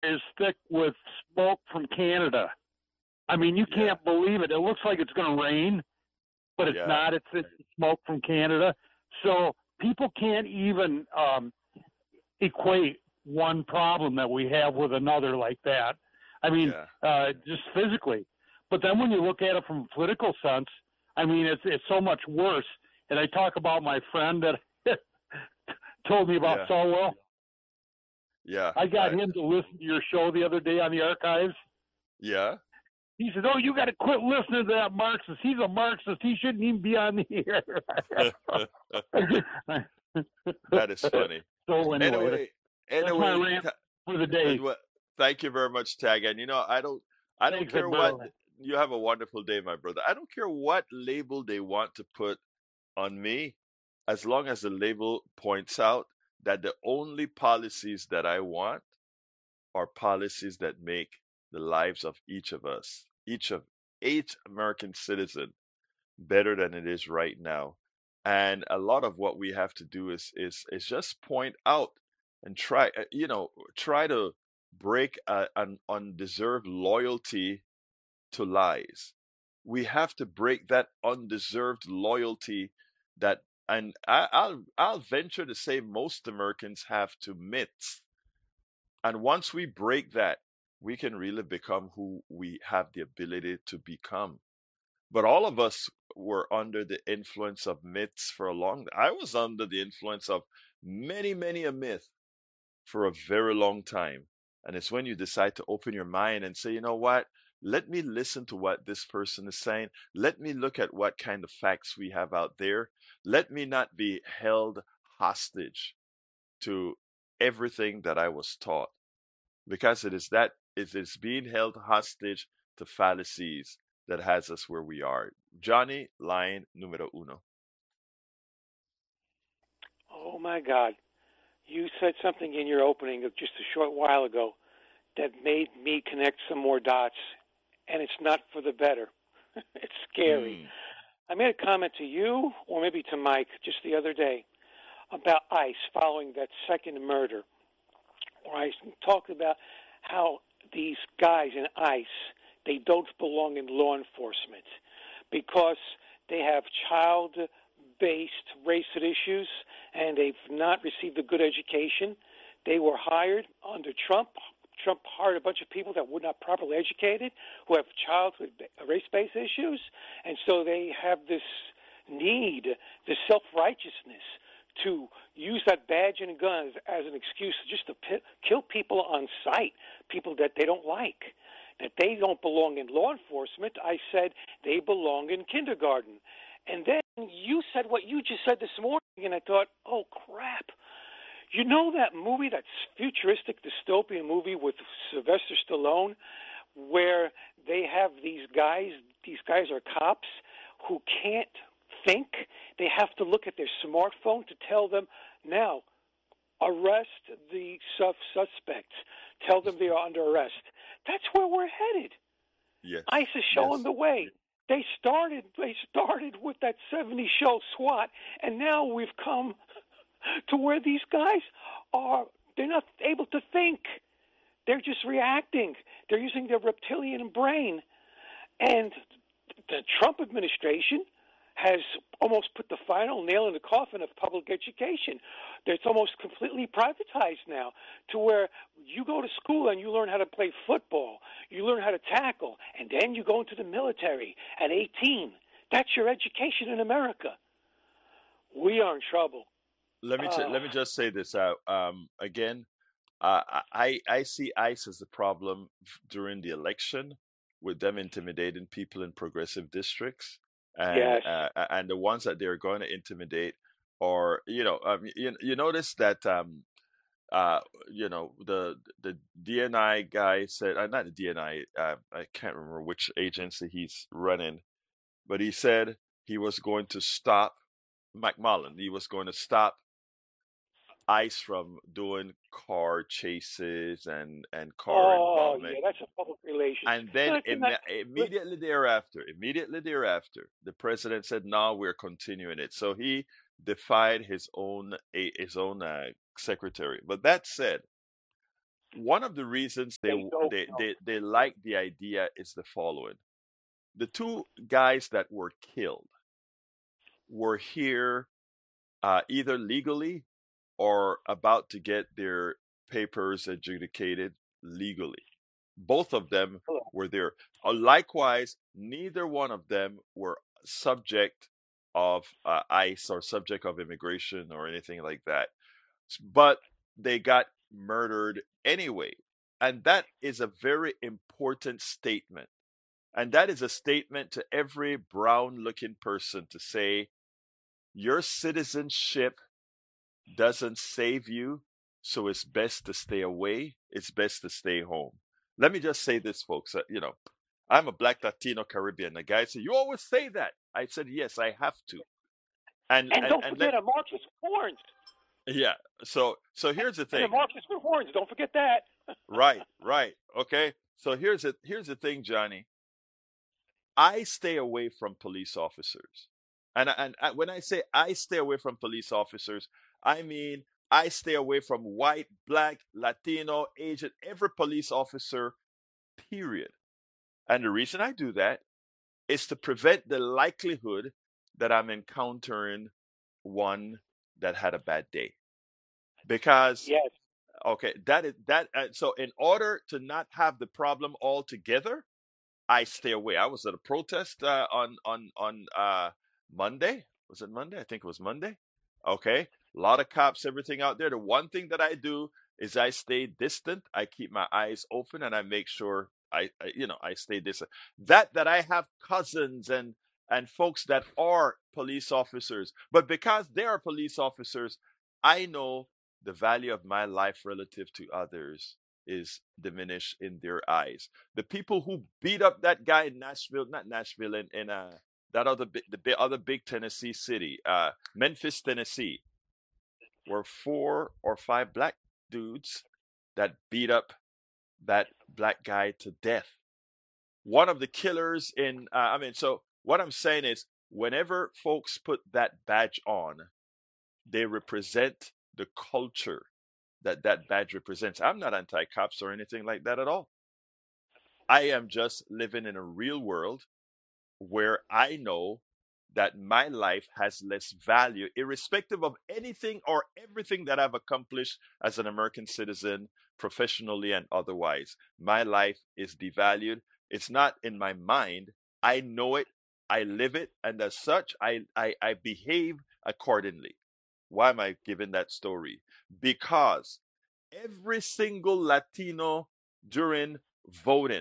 is thick with smoke from Canada. I mean, you can't believe it. It looks like it's going to rain, but it's not. It's smoke from Canada. So people can't even equate one problem that we have with another like that. I mean, just physically. But then when you look at it from a political sense, I mean, it's so much worse. And I talk about my friend that told me about Falwell. Yeah. I got him to listen to your show the other day on the archives. Yeah. He said, "Oh, you got to quit listening to that Marxist. He's a Marxist. He shouldn't even be on the air." That is funny. So anyway, that's my rant for the day. Thank you very much, Tag. And I don't care what. You have a wonderful day, my brother. I don't care what label they want to put on me, as long as the label points out that the only policies that I want are policies that make the lives of each of us, each American citizen, better than it is right now. And a lot of what we have to do is just point out and try to break an undeserved loyalty to lies. We have to break that undeserved loyalty that, and I'll venture to say most Americans have to myths. And once we break that, we can really become who we have the ability to become. But all of us were under the influence of myths for a long time. I was under the influence of many a myth for a very long time. And it's when you decide to open your mind and say, you know what? Let me listen to what this person is saying. Let me look at what kind of facts we have out there. Let me not be held hostage to everything that I was taught. Because it is being held hostage to fallacies that has us where we are. Johnny, line numero uno. Oh my God. You said something in your opening of just a short while ago that made me connect some more dots, and it's not for the better. It's scary. I made a comment to you, or maybe to Mike, just the other day about ICE following that second murder, where I talked about how these guys in ICE, they don't belong in law enforcement because they have child-based racist issues and they've not received a good education. They were hired under Trump. Trump hired a bunch of people that were not properly educated, who have childhood race-based issues, and so they have this need, this self-righteousness to use that badge and gun as an excuse just to kill people on sight, people that they don't like, that they don't belong in law enforcement. I said they belong in kindergarten. And then you said what you just said this morning, and I thought, oh, crap. You know that movie, that futuristic dystopian movie with Sylvester Stallone, where they have these guys are cops who can't think. They have to look at their smartphone to tell them, now, arrest the suspects. Tell them they are under arrest. That's where we're headed. Yes. ICE is showing the way. They started with that 70 show SWAT, and now we've come to where these guys they're not able to think. They're just reacting. They're using their reptilian brain. And the Trump administration has almost put the final nail in the coffin of public education. It's almost completely privatized now, to where you go to school and you learn how to play football, you learn how to tackle, and then you go into the military at 18. That's your education in America. We are in trouble. Let me just say this out again. I see ICE as a problem during the election, with them intimidating people in progressive districts, and and the ones that they're going to intimidate, or you notice that the DNI guy said, not the DNI, I can't remember which agency he's running, but he said he was going to stop McMullen. He was going to stop ICE from doing car chases and car involvement. Yeah, that's a public relations. And then immediately thereafter, the president said, "No, we're continuing it." So he defied his own secretary. But that said, One of the reasons they like the idea is the following: the two guys that were killed were here either legally or about to get their papers adjudicated legally. Both of them were there. Likewise, neither one of them were subject of ICE or subject of immigration or anything like that. But they got murdered anyway. And that is a very important statement. And that is a statement to every brown looking person to say, your citizenship doesn't save you, so it's best to stay away. It's best to stay home. Let me just say this, folks. I'm a Black Latino Caribbean. The guy said, "You always say that." I said, "Yes, I have to." And don't forget a Marcus Horns. Yeah. So here's the thing. And a Marcus Horns. Don't forget that. Right. Okay. So here's the thing, Johnny. I stay away from police officers, and when I say I stay away from police officers, I mean I stay away from white, black, Latino, Asian, every police officer, period. And the reason I do that is to prevent the likelihood that I'm encountering one that had a bad day. Because yes. Okay, that is that. So in order to not have the problem altogether, I stay away. I was at a protest on Monday. Was it Monday? I think it was Monday. Okay, a lot of cops, everything out there. The one thing that I do is I stay distant. I keep my eyes open, and I make sure I stay distant. That I have cousins and folks that are police officers, but because they are police officers, I know the value of my life relative to others is diminished in their eyes. The people who beat up that guy in Nashville, not Nashville, in that other big Tennessee city, Memphis, Tennessee, were 4 or 5 black dudes that beat up that black guy to death. One of the killers so what I'm saying is, whenever folks put that badge on, they represent the culture that badge represents. I'm not anti-cops or anything like that at all. I am just living in a real world where I know that my life has less value, irrespective of anything or everything that I've accomplished as an American citizen, professionally and otherwise. My life is devalued. It's not in my mind. I know it. I live it. And as such, I behave accordingly. Why am I giving that story? Because every single Latino during voting,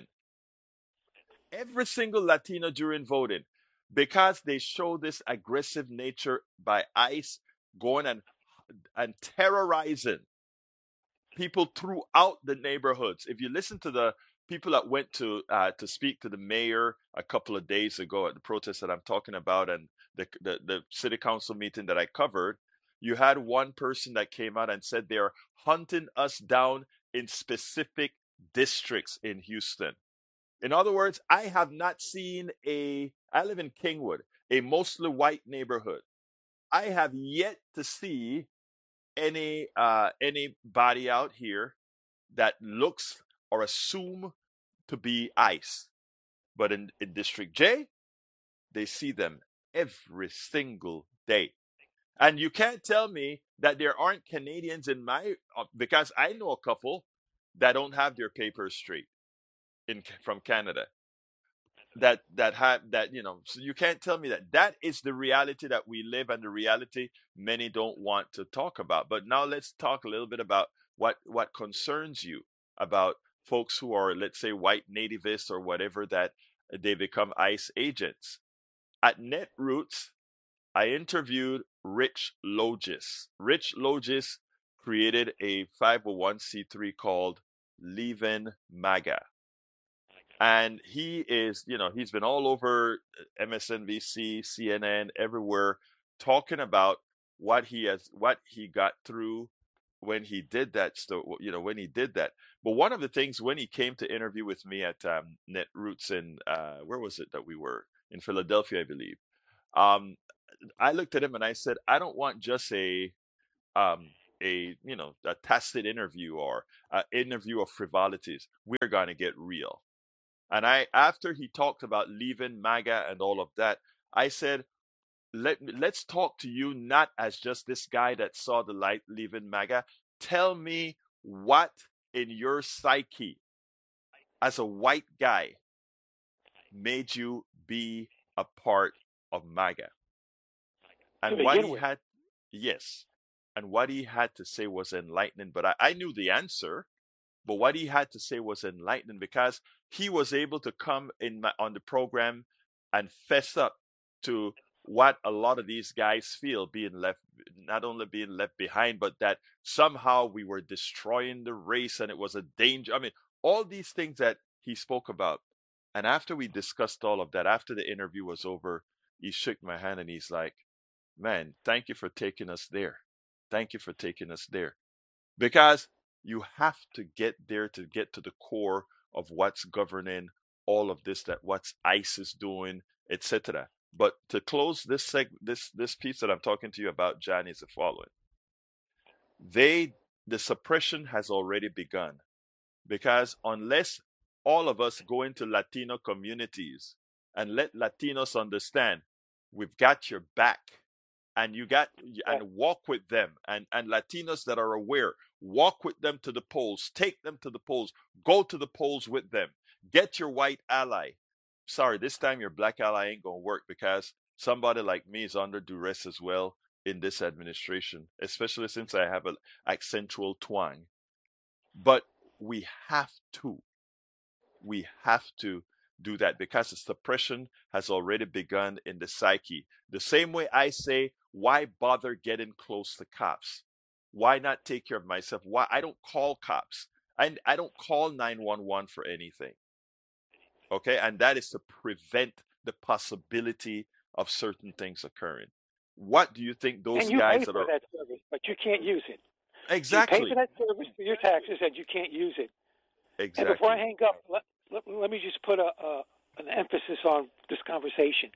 because they show this aggressive nature by ICE going and terrorizing people throughout the neighborhoods. If you listen to the people that went to speak to the mayor a couple of days ago at the protest that I'm talking about, and the city council meeting that I covered, you had one person that came out and said they're hunting us down in specific districts in Houston. In other words, I have not seen I live in Kingwood, a mostly white neighborhood. I have yet to see anybody out here that looks or assume to be ICE. But in District J, they see them every single day. And you can't tell me that there aren't Canadians in because I know a couple that don't have their papers straight from Canada. So you can't tell me that is the reality that we live, and the reality many don't want to talk about. But now let's talk a little bit about what concerns you about folks who are, let's say, white nativists or whatever, that they become ICE agents. At Netroots, I interviewed Rich Logis. Rich Logis created a 501c3 called Leaving MAGA. And he is, he's been all over MSNBC, CNN, everywhere, talking about what he got through when he did that. When he did that. But one of the things, when he came to interview with me at Netroots in where was it that we were, in Philadelphia, I believe. I looked at him and I said, I don't want just a a tacit interview or an interview of frivolities. We're going to get real. And after he talked about leaving MAGA and all of that, I said, let's talk to you not as just this guy that saw the light leaving MAGA. Tell me what in your psyche as a white guy made you be a part of MAGA. And what he had, yes, and what he had to say was enlightening. But I knew the answer, but what he had to say was enlightening because he was able to come on the program and fess up to what a lot of these guys feel, not only being left behind, but that somehow we were destroying the race and it was a danger. I mean, all these things that he spoke about. And after we discussed all of that, after the interview was over, he shook my hand and he's like, man, thank you for taking us there. Thank you for taking us there. Because you have to get there to get to the core of what's governing all of this, that what's ISIS doing, etc. But to close this piece that I'm talking to you about, John, is the following. The suppression has already begun. Because unless all of us go into Latino communities and let Latinos understand we've got your back, and and walk with them, and Latinos that are aware, walk with them to the polls, take them to the polls, go to the polls with them, get your white ally. Sorry, this time your black ally ain't gonna work because somebody like me is under duress as well in this administration, especially since I have an accentual twang. But we have to do that because the suppression has already begun in the psyche. The same way I say, why bother getting close to cops? Why not take care of myself? Why I don't call cops. I don't call 911 for anything. Okay, and that is to prevent the possibility of certain things occurring. What do you think those and you guys pay that for are that service, but you can't use it. exactly You pay for that service for your taxes, and you can't use it. exactly. And before I hang up, let me just put an emphasis on this conversation.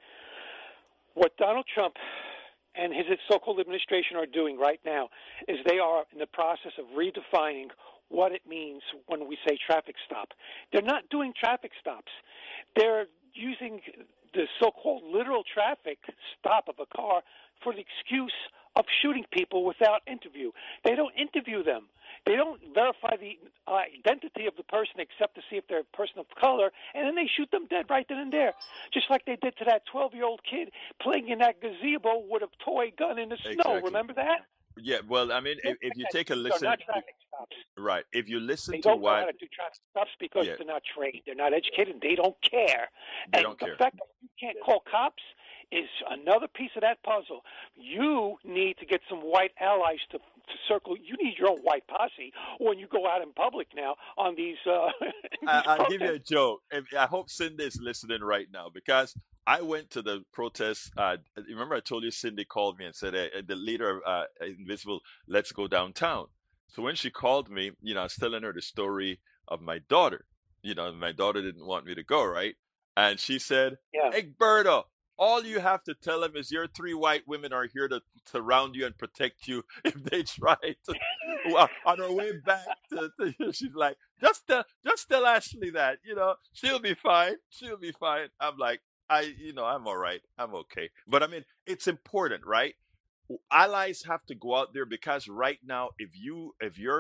What Donald Trump and his so-called administration are doing right now is they are in the process of redefining what it means when we say traffic stop. They're not doing traffic stops. They're using the so-called literal traffic stop of a car for the excuse of shooting people without interview. They don't interview them. They don't verify the identity of the person except to see if they're a person of color, and then they shoot them dead right then and there, just like they did to that 12-year-old kid playing in that gazebo with a toy gun in the snow. Exactly. Remember that? Yeah, well, I mean, if you take a listen, not traffic stops. right? If you listen They to don't know what how to do traffic stops because they're not trained, they're not educated, and they don't care. They don't care. The fact that you can't call cops is another piece of that puzzle. You need to get some white allies to circle. You need your own white posse when you go out in public now on these. I'll give you a joke. I hope Cindy is listening right now because I went to the protest. Remember, I told you Cindy called me and said, the leader of Invisible, let's go downtown. So when she called me, I was telling her the story of my daughter. My daughter didn't want me to go, right? And she said, Egberto, all you have to tell them is your 3 white women are here to surround you and protect you if they try to. Well, on her way back, she's like, just tell Ashley that, she'll be fine. She'll be fine. I'm like, I'm all right. I'm okay. But I mean, it's important, right? Allies have to go out there because right now, if you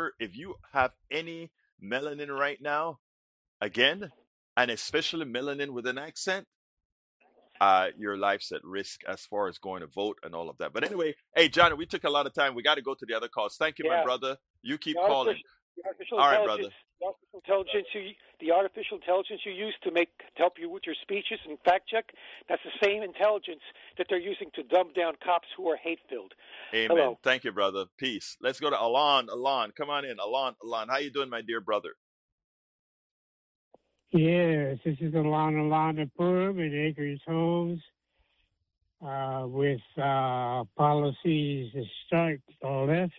have any melanin right now, again, and especially melanin with an accent, your life's at risk as far as going to vote and all of that. But anyway, hey, Johnny, we took a lot of time. We got to go to the other calls. Thank you, my brother. You keep calling. All right, brother. The artificial intelligence you use to help you with your speeches and fact check, that's the same intelligence that they're using to dumb down cops who are hate-filled. Amen. Hello. Thank you, brother. Peace. Let's go to Alon. Alon, come on in. Alon, how you doing, my dear brother? Yes, this is Alon Purb at Acres Homes with policies that start left.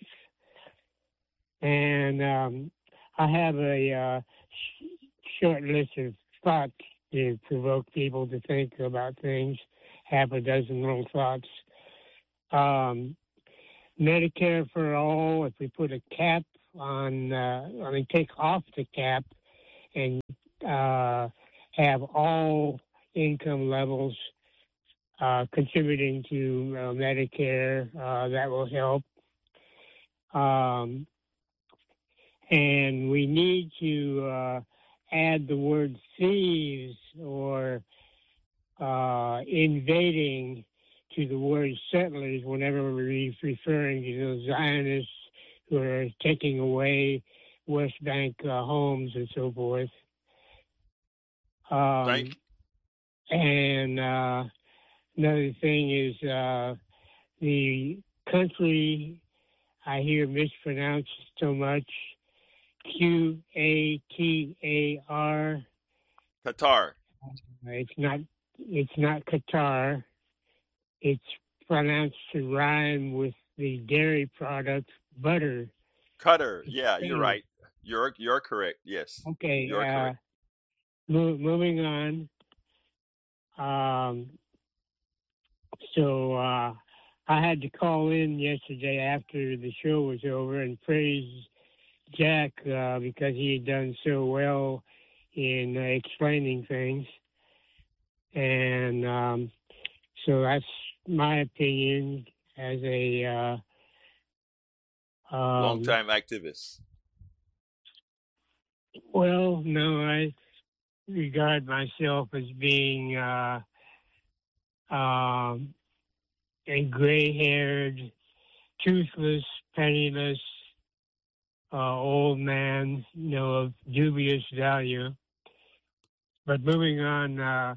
And I have a short list of thoughts to provoke people to think about things, half a dozen little thoughts. Medicare for all, if we put a cap on, take off the cap and have all income levels contributing to Medicare, that will help. And we need to add the word thieves or invading to the word settlers whenever we're referring to those Zionists who are taking away West Bank homes and so forth. Thank you. And another thing is the country I hear mispronounced so much, Qatar. Qatar. It's not Qatar. It's pronounced to rhyme with the dairy product butter. Qatar. Yeah, you're right. You're correct. Yes. Okay. You're correct. Moving on. So I had to call in yesterday after the show was over and praise Jack because he had done so well in explaining things. And so that's my opinion as a long-time activist. Well, no, I regard myself as being a gray-haired, toothless, penniless old man, of dubious value. But moving on,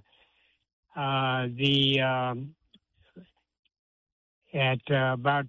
at about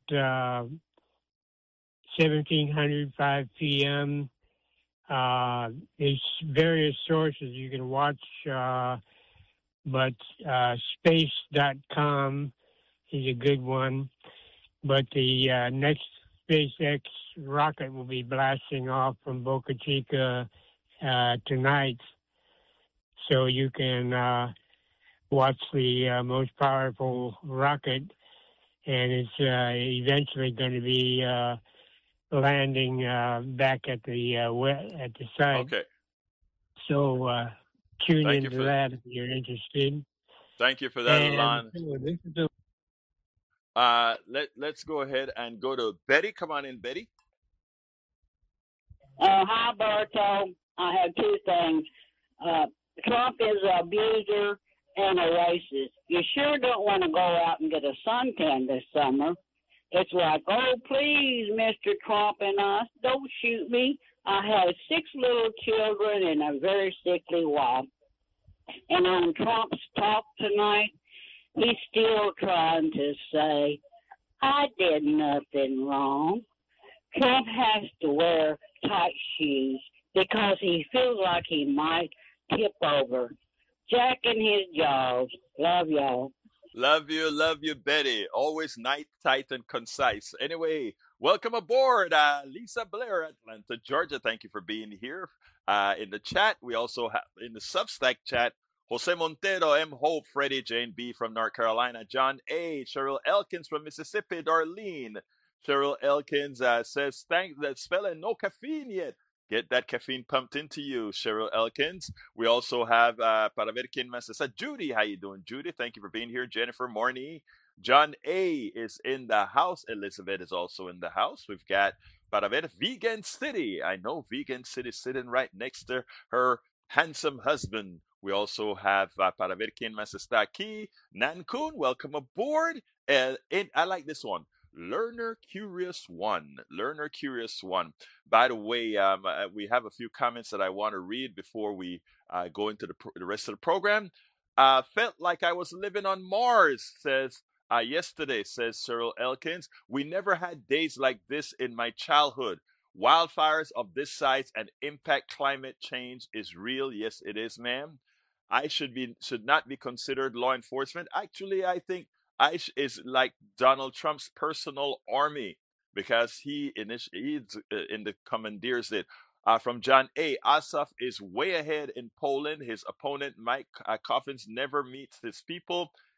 17:05 p.m., there's various sources you can watch, but space.com is a good one. But the next SpaceX rocket will be blasting off from Boca Chica tonight. So you can watch the most powerful rocket, and it's eventually going to be landing back at the site. Okay. So tune into that if you're interested. Thank you for that, Alon. Let's go ahead and go to Betty. Come on in, Betty. Hi, Berto. I have two things. Trump is an abuser and a racist. You sure don't want to go out and get a suntan this summer. It's like, oh, please, Mr. Trump and us, don't shoot me. I have 6 little children and a very sickly wife. And on Trump's talk tonight, he's still trying to say, I did nothing wrong. Trump has to wear tight shoes because he feels like he might tip over. Jack and his jaws. Love y'all. Love you, Betty. Always nice, tight, and concise. Anyway, welcome aboard, Lisa Blair, Atlanta, Georgia. Thank you for being here. In the chat, we also have in the Substack chat, Jose Montero, M. Hope, Freddie, Jane B. from North Carolina, John A., Cheryl Elkins from Mississippi, Darlene. Cheryl Elkins says, thanks, that spelling, no caffeine yet. Get that caffeine pumped into you, Cheryl Elkins. We also have para ver quién más está. Judy, how you doing, Judy? Thank you for being here. Jennifer Morney. John A. is in the house. Elizabeth is also in the house. We've got para ver Vegan City. I know Vegan City sitting right next to her handsome husband. We also have para ver quién más está aquí. Nankun, welcome aboard. And I like this one. Learner Curious One. Learner Curious One. By the way, we have a few comments that I want to read before we go into the rest of the program. Felt like I was living on Mars, says yesterday, says Cheryl Elkins. We never had days like this in my childhood. Wildfires of this size and impact climate change is real. Yes, it is, ma'am. I should not be considered law enforcement. Actually, I think ICE is like Donald Trump's personal army because he's in the commandeers it. From John A. Asaf is way ahead in Poland. His opponent, Mike Coffins, never meets his people.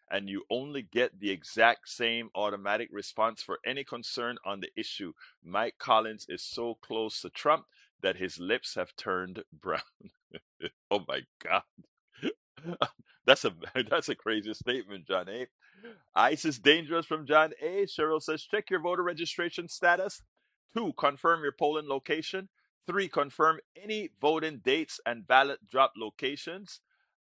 and you only get the exact same automatic response for any concern on the issue. Mike Collins is so close to Trump that his lips have turned brown. Oh my God. That's a crazy statement, John A. ICE is dangerous from John A. Cheryl says, check your voter registration status. 2, confirm your polling location. 3, confirm any voting dates and ballot drop locations.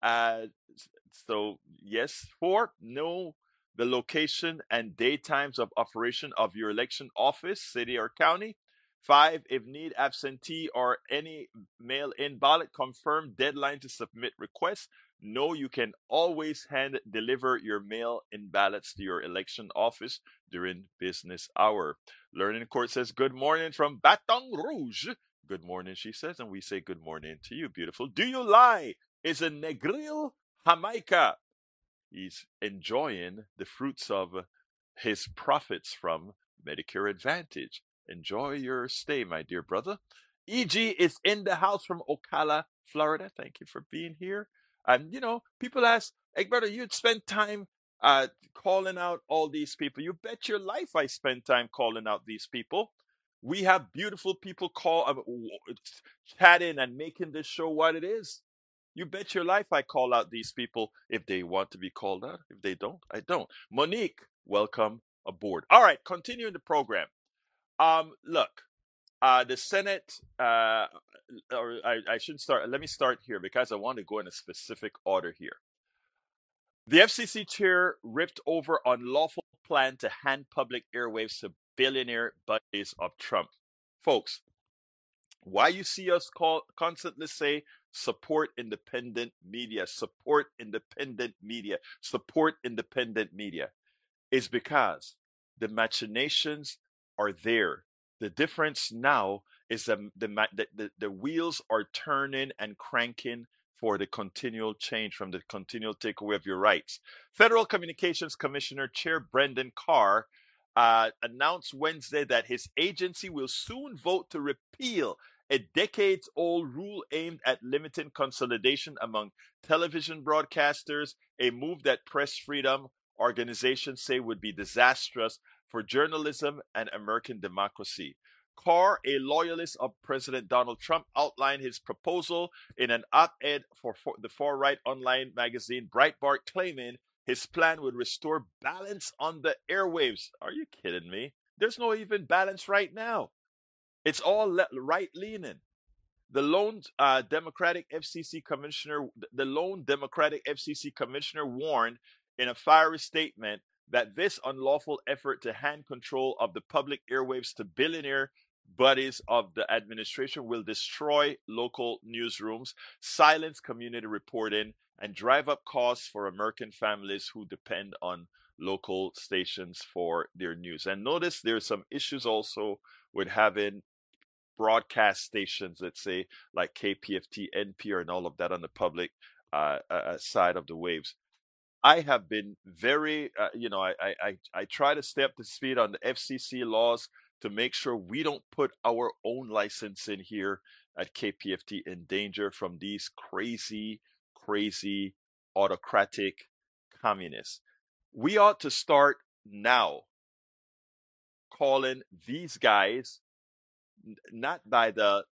So yes. 4, know the location and date times of operation of your election office, city or county. 5, if need absentee or any mail-in ballot, confirm deadline to submit requests. No, you can always hand deliver your mail-in ballots to your election office during business hour. Learning Court says, good morning from Baton Rouge. Good morning, she says, and we say good morning to you, beautiful. Do you lie? Is a Negril Jamaica. He's enjoying the fruits of his profits from Medicare Advantage. Enjoy your stay, my dear brother. EG is in the house from Ocala, Florida. Thank you for being here. And, people ask, hey, brother, you'd spend time calling out all these people. You bet your life I spend time calling out these people. We have beautiful people chatting and making this show what it is. You bet your life I call out these people if they want to be called out. If they don't, I don't. Monique, welcome aboard. All right, continuing the program. Look, the Senate, or I shouldn't start. Let me start here because I want to go in a specific order here. The FCC chair ripped over unlawful plan to hand public airwaves to billionaire buddies of Trump. Folks, why you see us constantly say support independent media, support independent media, support independent media is because the machinations are there. The difference now is that the wheels are turning and cranking for the continual change from the continual takeaway of your rights. Federal Communications Commissioner Chair Brendan Carr announced Wednesday that his agency will soon vote to repeal a decades-old rule aimed at limiting consolidation among television broadcasters, a move that press freedom organizations say would be disastrous for journalism and American democracy. Carr, a loyalist of President Donald Trump, outlined his proposal in an op-ed for the far-right online magazine Breitbart, claiming his plan would restore balance on the airwaves. Are you kidding me? There's no even balance right now. It's all right-leaning. The lone Democratic FCC commissioner warned in a fiery statement that this unlawful effort to hand control of the public airwaves to billionaire buddies of the administration will destroy local newsrooms, silence community reporting, and drive up costs for American families who depend on local stations for their news. And notice there's some issues also with having broadcast stations, let's say, like KPFT, NPR, and all of that on the public side of the waves. I have been very, I try to stay up to speed on the FCC laws to make sure we don't put our own license in here at KPFT in danger from these crazy autocratic communists. We ought to start now calling these guys not by the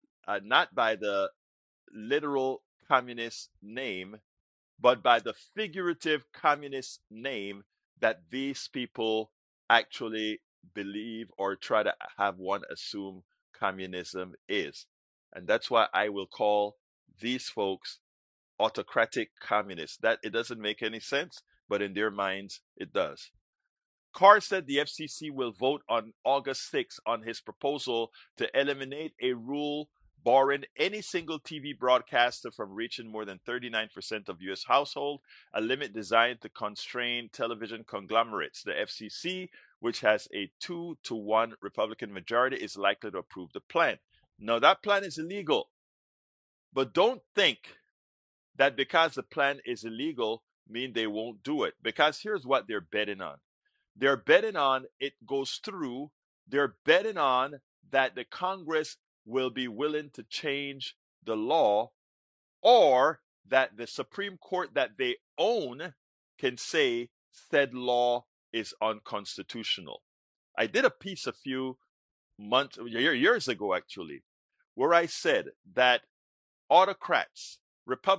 literal communist name, but by the figurative communist name that these people actually believe or try to have one assume communism is. And that's why I will call these folks autocratic communists. That it doesn't make any sense, but in their minds it does. Carr said the FCC will vote on August 6 on his proposal to eliminate a rule barring any single TV broadcaster from reaching more than 39% of U.S. households, a limit designed to constrain television conglomerates. The FCC, which has a 2-to-1 Republican majority, is likely to approve the plan. Now, that plan is illegal. But don't think that because the plan is illegal, mean they won't do it. Because here's what they're betting on. They're betting on it goes through. They're betting on that the Congress will be willing to change the law, or that the Supreme Court that they own can say said law is unconstitutional. I did a piece a few years ago, actually, where I said that autocrats, Republicans,